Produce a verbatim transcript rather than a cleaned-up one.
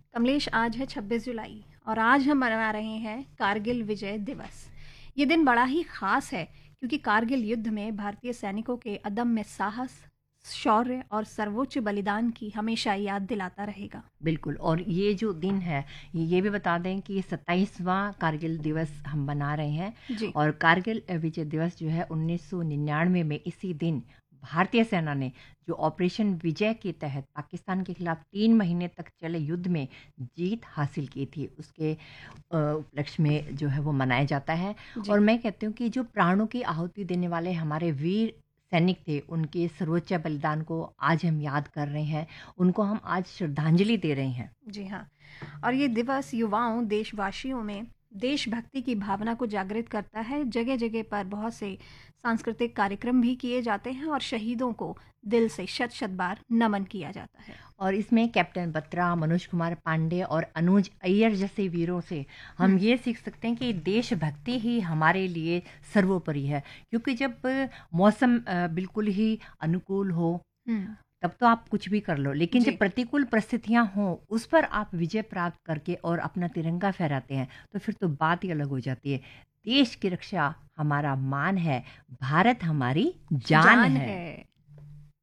कमलेश, आज है छब्बीस जुलाई और आज हम मना रहे हैं कारगिल विजय दिवस। ये दिन बड़ा ही खास है क्योंकि कारगिल युद्ध में भारतीय सैनिकों के अदम्य साहस, शौर्य और सर्वोच्च बलिदान की हमेशा याद दिलाता रहेगा। बिल्कुल। और ये जो दिन है, ये भी बता दें कि सत्ताईसवां कारगिल दिवस हम मना रहे हैं। जी। और कारगिल विजय दिवस जो है उन्नीस सौ निन्यानवे में इसी दिन भारतीय सेना ने जो ऑपरेशन विजय के तहत पाकिस्तान के खिलाफ तीन महीने तक चले युद्ध में जीत हासिल की थी, उसके अ, उपलक्ष्य में जो है वो मनाया जाता है। जी। और मैं कहती हूँ कि जो प्राणों की आहुति देने वाले हमारे वीर सैनिक थे, उनके सर्वोच्च बलिदान को आज हम याद कर रहे हैं, उनको हम आज श्रद्धांजलि दे रहे हैं। जी हाँ। और ये दिवस युवाओं, देशवासियों में देशभक्ति की भावना को जागृत करता है। जगह जगह पर बहुत से सांस्कृतिक कार्यक्रम भी किए जाते हैं और शहीदों को दिल से शत शत बार नमन किया जाता है। और इसमें कैप्टन बत्रा, मनोज कुमार पांडे और अनुज अय्यर जैसे वीरों से हम हम्म। ये सीख सकते हैं कि देशभक्ति ही हमारे लिए सर्वोपरि है। क्योंकि जब मौसम अ, बिल्कुल ही अनुकूल हो, हम्म। तब तो आप कुछ भी कर लो, लेकिन जब जी। प्रतिकूल परिस्थितियां हों, उस पर आप विजय प्राप्त करके और अपना तिरंगा फहराते हैं, तो फिर तो बात ही अलग हो जाती है। देश की रक्षा हमारा मान है, भारत हमारी जान जान है। है।